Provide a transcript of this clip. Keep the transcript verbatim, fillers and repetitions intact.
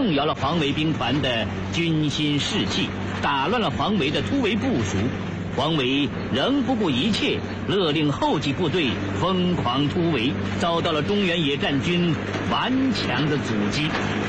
动摇了黄维兵团的军心士气，打乱了黄维的突围部署。黄维仍不顾一切，勒令后继部队疯狂突围，遭到了中原野战军顽强的阻击。